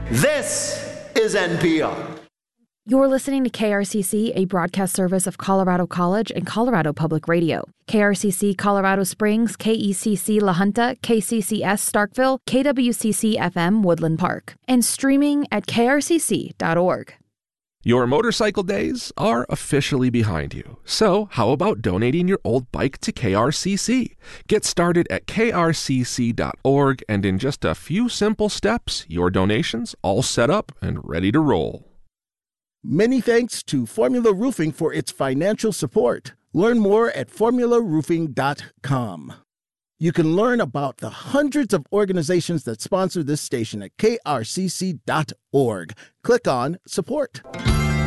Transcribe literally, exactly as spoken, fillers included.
This is N P R. You're listening to K R C C, a broadcast service of Colorado College and Colorado Public Radio. K R C C Colorado Springs, K E C C La Junta, K C C S Starkville, K W C C F M Woodland Park, and streaming at k r c c dot org. Your motorcycle days are officially behind you. So how about donating your old bike to K R C C? Get started at k r c c dot org, and in just a few simple steps, your donation's all set up and ready to roll. Many thanks to Formula Roofing for its financial support. Learn more at formula roofing dot com. You can learn about the hundreds of organizations that sponsor this station at k r c c dot org. Click on Support.